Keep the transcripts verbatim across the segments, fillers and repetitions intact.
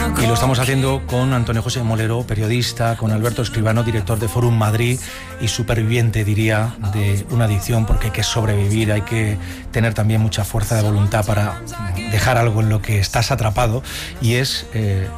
Y lo estamos haciendo con Antonio José Molero, periodista, con Alberto Escribano, director de Forum Madrid y superviviente, diría, de una adicción, porque hay que sobrevivir, hay que tener también mucha fuerza de voluntad para dejar algo en lo que estás atrapado. Y es, eh,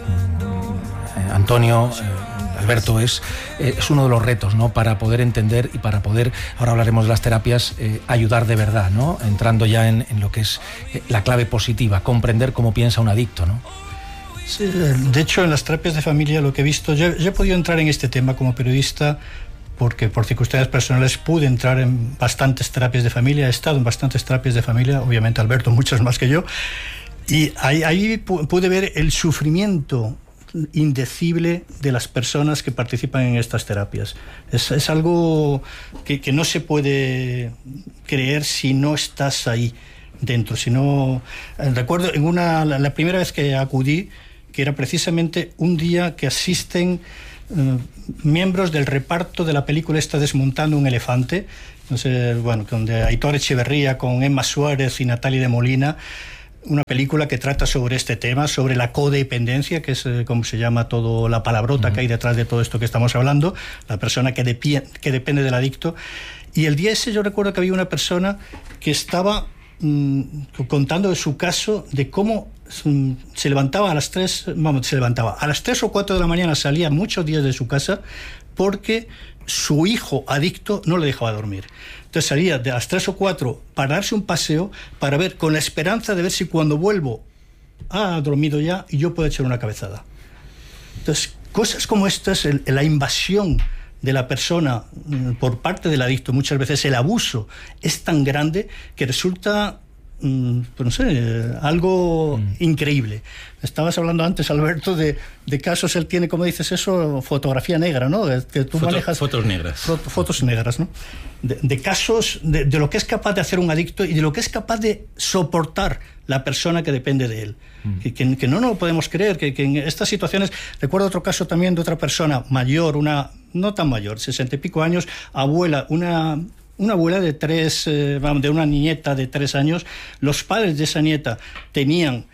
Antonio, eh, Alberto, es, eh, es uno de los retos, ¿no?, para poder entender y para poder, ahora hablaremos de las terapias, eh, ayudar de verdad, ¿no?, entrando ya en, en lo que es eh, la clave positiva, comprender cómo piensa un adicto, ¿no? Sí, de hecho, en las terapias de familia lo que he visto, yo, yo he podido entrar en este tema como periodista porque por circunstancias personales pude entrar en bastantes terapias de familia, he estado en bastantes terapias de familia, obviamente Alberto muchas más que yo, y ahí, ahí pude ver el sufrimiento indecible de las personas que participan en estas terapias. Es, es algo que, que no se puede creer si no estás ahí dentro. Si no, recuerdo en una la, la primera vez que acudí, que era precisamente un día que asisten eh, miembros del reparto de la película esta Desmontando un elefante, entonces, bueno, con de Aitor Echeverría, con Emma Suárez y Natalia de Molina, una película que trata sobre este tema, sobre la codependencia, que es eh, como se llama todo la palabrota uh-huh. que hay detrás de todo esto que estamos hablando, la persona que, depi- que depende del adicto. Y el día ese yo recuerdo que había una persona que estaba mmm, contando de su caso, de cómo se levantaba a las tres, vamos, se levantaba a las tres o cuatro de la mañana, salía muchos días de su casa porque su hijo adicto no le dejaba dormir. Entonces salía de las tres o cuatro para darse un paseo, para ver, con la esperanza de ver si cuando vuelvo ha dormido ya y yo puedo echar una cabezada. Entonces, cosas como estas, el, la invasión de la persona por parte del adicto, muchas veces el abuso es tan grande que resulta pues no sé, algo mm. increíble. Estabas hablando antes, Alberto, de, de casos, él tiene, como dices eso, fotografía negra, ¿no? Que tú Foto, manejas fotos negras. Foto, fotos negras, ¿no? De, de casos, de, de lo que es capaz de hacer un adicto y de lo que es capaz de soportar la persona que depende de él. Mm. Que, que, que no nos lo podemos creer, que, que en estas situaciones... Recuerdo otro caso también de otra persona mayor, una no tan mayor, sesenta y pico años, abuela, una... Una abuela de tres, eh, vamos, de una nieta de tres años. Los padres de esa nieta tenían,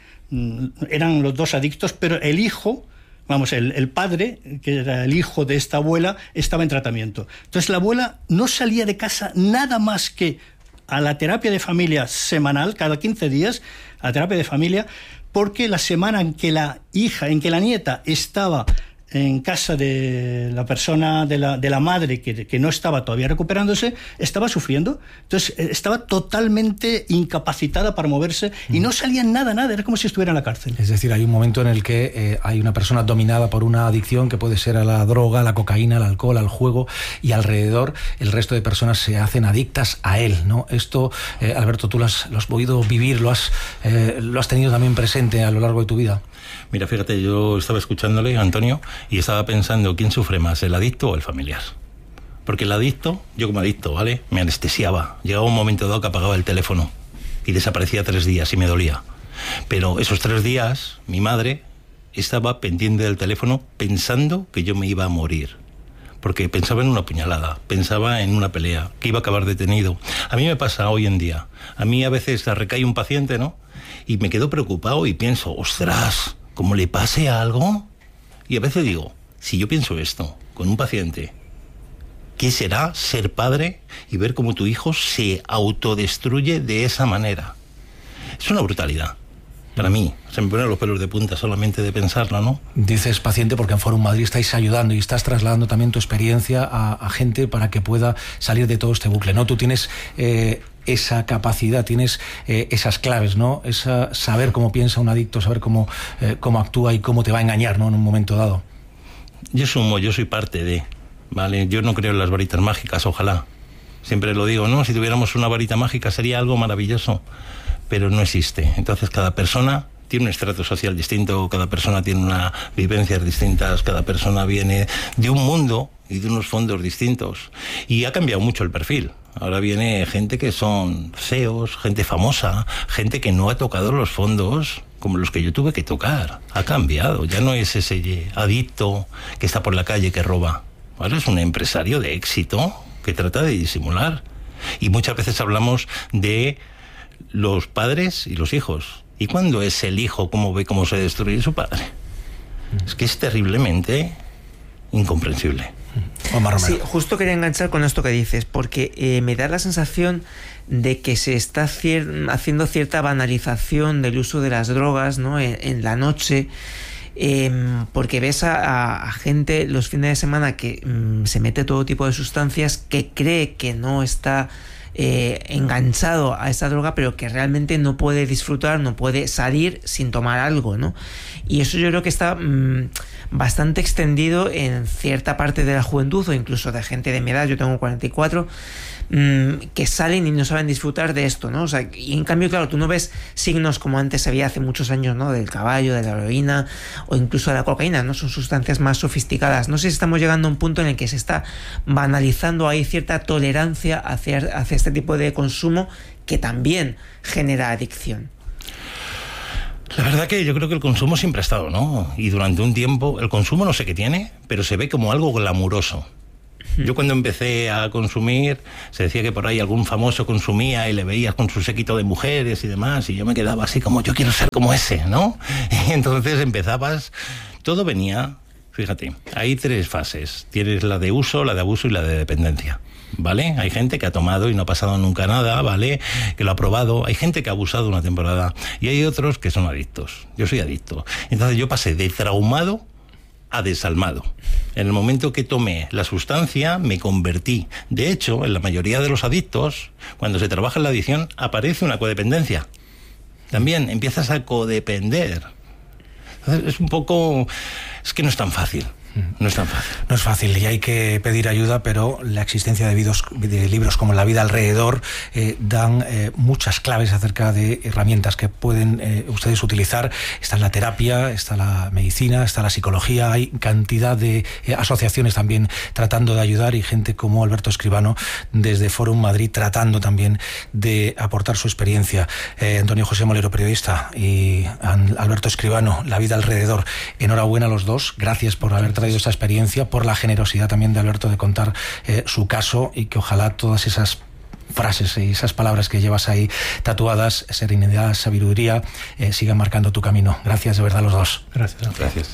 eran los dos adictos, pero el hijo, vamos, el, el padre, que era el hijo de esta abuela, estaba en tratamiento. Entonces la abuela no salía de casa nada más que a la terapia de familia semanal, cada quince días, a la terapia de familia, porque la semana en que la hija, en que la nieta estaba en casa de la persona, de la, de la madre que, que no estaba todavía recuperándose, estaba sufriendo. Entonces estaba totalmente incapacitada para moverse y no salía nada, nada, era como si estuviera en la cárcel. Es decir, hay un momento en el que eh, hay una persona dominada por una adicción que puede ser a la droga, a la cocaína, al alcohol, al juego, y alrededor el resto de personas se hacen adictas a él, ¿no? Esto, eh, Alberto, tú lo has, lo has podido vivir, lo has, eh, lo has tenido también presente a lo largo de tu vida. Mira, fíjate, yo estaba escuchándole a Antonio y estaba pensando, ¿quién sufre más, el adicto o el familiar? Porque el adicto, yo como adicto, ¿vale?, me anestesiaba. Llegaba un momento dado que apagaba el teléfono y desaparecía tres días y me dolía. Pero esos tres días, mi madre estaba pendiente del teléfono pensando que yo me iba a morir. Porque pensaba en una puñalada, pensaba en una pelea, que iba a acabar detenido. A mí me pasa hoy en día. A mí a veces recae un paciente, ¿no?, y me quedo preocupado y pienso, ostras, ¿cómo le pase algo? Y a veces digo, si yo pienso esto con un paciente, ¿qué será ser padre y ver cómo tu hijo se autodestruye de esa manera? Es una brutalidad. Para mí, se me ponen los pelos de punta solamente de pensarlo, ¿no? Dices paciente porque en Forum Madrid estáis ayudando y estás trasladando también tu experiencia a, a gente para que pueda salir de todo este bucle, ¿no? Tú tienes eh, esa capacidad, tienes eh, esas claves, ¿no? Esa, saber cómo piensa un adicto, saber cómo, eh, cómo actúa y cómo te va a engañar, ¿no?, en un momento dado. Yo sumo, yo soy parte de, ¿vale? Yo no creo en las varitas mágicas, ojalá. Siempre lo digo, ¿no? Si tuviéramos una varita mágica sería algo maravilloso, pero no existe. Entonces cada persona tiene un estrato social distinto, cada persona tiene unas vivencias distintas, cada persona viene de un mundo y de unos fondos distintos. Y ha cambiado mucho el perfil. Ahora viene gente que son C E Os, gente famosa, gente que no ha tocado los fondos como los que yo tuve que tocar. Ha cambiado, ya no es ese adicto que está por la calle que roba. Ahora es un empresario de éxito que trata de disimular. Y muchas veces hablamos de los padres y los hijos. ¿Y cuándo es el hijo cómo ve cómo se destruye su padre? Es que es terriblemente incomprensible. Omar Romero. Sí, justo quería enganchar con esto que dices, porque eh, me da la sensación de que se está cier- haciendo cierta banalización del uso de las drogas, ¿no?, en, en la noche, eh, porque ves a, a gente los fines de semana que mm, se mete todo tipo de sustancias, que cree que no está eh, enganchado a esa droga, pero que realmente no puede disfrutar, no puede salir sin tomar algo, ¿no? Y eso yo creo que está mmm, bastante extendido en cierta parte de la juventud, o incluso de gente de mi edad. Yo tengo cuarenta y cuatro, mmm, que salen y no saben disfrutar de esto, ¿no? O sea, y en cambio, claro, tú no ves signos como antes había hace muchos años, ¿no?, del caballo, de la heroína o incluso de la cocaína, ¿no? Son sustancias más sofisticadas. No sé si estamos llegando a un punto en el que se está banalizando, hay cierta tolerancia hacia, hacia este tipo de consumo que también genera adicción. La verdad que yo creo que el consumo siempre ha estado, ¿no? Y durante un tiempo el consumo no sé qué tiene, pero se ve como algo glamuroso. Yo cuando empecé a consumir, se decía que por ahí algún famoso consumía y le veías con su séquito de mujeres y demás, y yo me quedaba así como, yo quiero ser como ese, ¿no? Y entonces empezabas, todo venía, fíjate, hay tres fases. Tienes la de uso, la de abuso y la de dependencia. ¿Vale? Hay gente que ha tomado y no ha pasado nunca nada, ¿vale? Que lo ha probado. Hay gente que ha abusado una temporada y hay otros que son adictos. Yo soy adicto. Entonces yo pasé de traumado a desalmado. En el momento que tomé la sustancia, me convertí. De hecho, en la mayoría de los adictos, cuando se trabaja en la adicción, aparece una codependencia. También empiezas a codepender. Entonces, es un poco... Es que no es tan fácil. No es tan fácil. No es fácil y hay que pedir ayuda, pero la existencia de, videos, de libros como La vida alrededor eh, dan eh, muchas claves acerca de herramientas que pueden eh, ustedes utilizar. Está la terapia, está la medicina, está la psicología, hay cantidad de eh, asociaciones también tratando de ayudar y gente como Alberto Escribano desde Forum Madrid tratando también de aportar su experiencia. Eh, Antonio José Molero, periodista, y Alberto Escribano, La vida alrededor. Enhorabuena a los dos, gracias por haber traído esta experiencia, por la generosidad también de Alberto de contar eh, su caso, y que ojalá todas esas frases y esas palabras que llevas ahí tatuadas, serenidad, sabiduría, eh, sigan marcando tu camino. Gracias de verdad a los dos. Gracias. Gracias.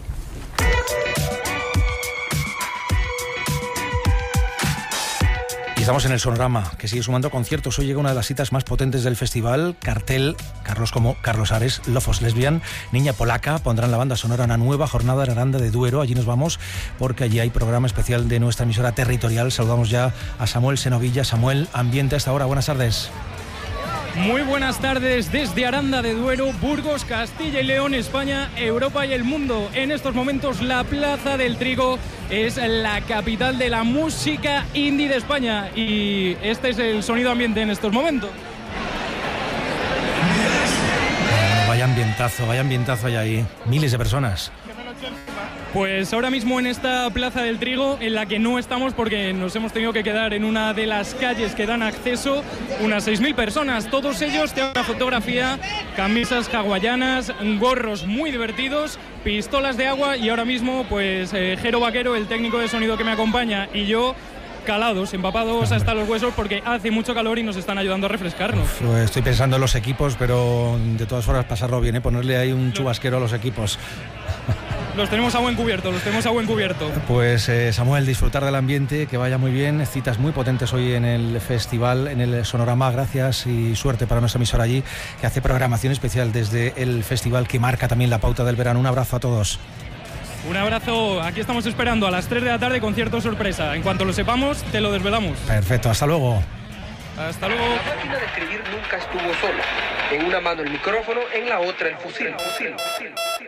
Y estamos en el Sonorama, que sigue sumando conciertos. Hoy llega una de las citas más potentes del festival. Cartel, Carlos como Carlos Ares, Lofos Lesbian, Niña Polaca, pondrán la banda sonora una nueva jornada en Aranda de Duero. Allí nos vamos porque allí hay programa especial de nuestra emisora territorial. Saludamos ya a Samuel Senovilla. Samuel, ambiente hasta ahora. Buenas tardes. Muy buenas tardes desde Aranda de Duero, Burgos, Castilla y León, España, Europa y el mundo. En estos momentos la Plaza del Trigo es la capital de la música indie de España y este es el sonido ambiente en estos momentos. Vaya ambientazo, vaya ambientazo hay ahí. Miles de personas. Pues ahora mismo en esta Plaza del Trigo, en la que no estamos porque nos hemos tenido que quedar en una de las calles que dan acceso, unas seis mil personas, todos ellos te hagan fotografía, camisas hawaianas, gorros muy divertidos, pistolas de agua y ahora mismo pues eh, Jero Vaquero, el técnico de sonido que me acompaña, y yo calados, empapados hasta los huesos porque hace mucho calor y nos están ayudando a refrescarnos. Uf, estoy pensando en los equipos, pero de todas formas pasarlo bien, ¿eh? Ponerle ahí un chubasquero a los equipos. Los tenemos a buen cubierto, los tenemos a buen cubierto. Pues eh, Samuel, disfrutar del ambiente, que vaya muy bien. Citas muy potentes hoy en el festival, en el Sonorama. Gracias y suerte para nuestra emisora allí, que hace programación especial desde el festival, que marca también la pauta del verano. Un abrazo a todos. Un abrazo, aquí estamos esperando a las tres de la tarde, concierto sorpresa. En cuanto lo sepamos, te lo desvelamos. Perfecto, hasta luego. Hasta luego. La máquina de escribir nunca estuvo sola. En una mano el micrófono, en la otra el fusil. El fusil, el fusil, el fusil.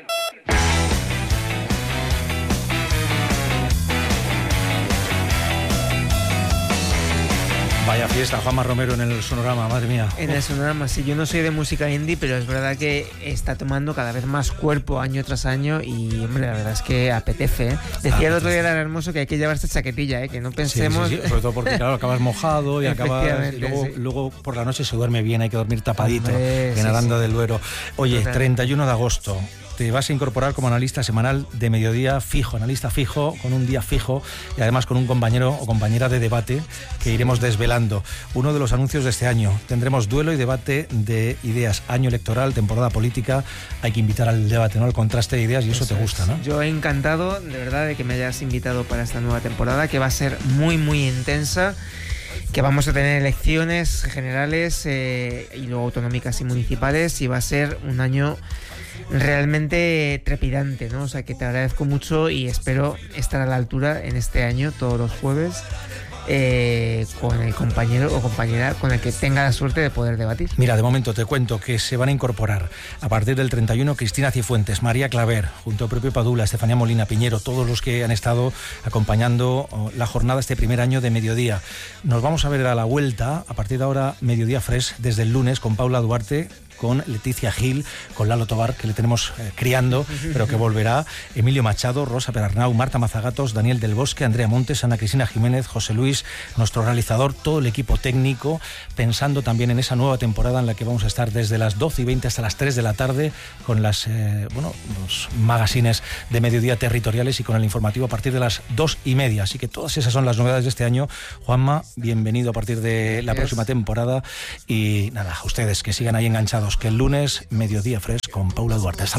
Vaya fiesta, Juanma Romero en el Sonorama, madre mía. En el Sonorama, sí, yo no soy de música indie, pero es verdad que está tomando cada vez más cuerpo año tras año y, hombre, la verdad es que apetece, ¿eh? Decía el otro día tan hermoso que hay que llevarse chaquetilla, ¿eh? Que no pensemos... Sí, sí, sí. Sobre todo porque, claro, acabas mojado y acabas... Y luego, sí. luego por la noche se duerme bien, hay que dormir tapadito. Hombre, en sí, Aranda sí. del Duero. Oye, Total. treinta y uno de agosto... te vas a incorporar como analista semanal de mediodía fijo, analista fijo, con un día fijo y además con un compañero o compañera de debate que iremos desvelando. Uno de los anuncios de este año. Tendremos duelo y debate de ideas. Año electoral, temporada política. Hay que invitar al debate, ¿no? Al contraste de ideas y eso, eso te gusta, ¿no? Yo he encantado, de verdad, de que me hayas invitado para esta nueva temporada, que va a ser muy, muy intensa. Que vamos a tener elecciones generales eh, y luego autonómicas y municipales, y va a ser un año realmente trepidante, ¿no? O sea, que te agradezco mucho y espero estar a la altura en este año todos los jueves eh, con el compañero o compañera con el que tenga la suerte de poder debatir. Mira, de momento te cuento que se van a incorporar a partir del treinta y uno Cristina Cifuentes, María Claver, junto a propio Padula, Estefanía Molina, Piñero, todos los que han estado acompañando la jornada este primer año de mediodía. Nos vamos a ver a la vuelta, a partir de ahora, Mediodía Fresh, desde el lunes, con Paula Duarte, con Leticia Gil, con Lalo Tobar, que le tenemos eh, criando, pero que volverá, Emilio Machado, Rosa Perarnau, Marta Mazagatos, Daniel del Bosque, Andrea Montes, Ana Cristina Jiménez, José Luis, nuestro realizador, todo el equipo técnico, pensando también en esa nueva temporada en la que vamos a estar desde las doce y veinte hasta las tres de la tarde con las, eh, bueno, los magazines de mediodía territoriales y con el informativo a partir de las dos y media. Así que todas esas son las novedades de este año. Juanma, bienvenido a partir de Gracias. La próxima temporada y nada, a ustedes que sigan ahí enganchados, que el lunes Mediodía Fresh con Paula Duarte. Hasta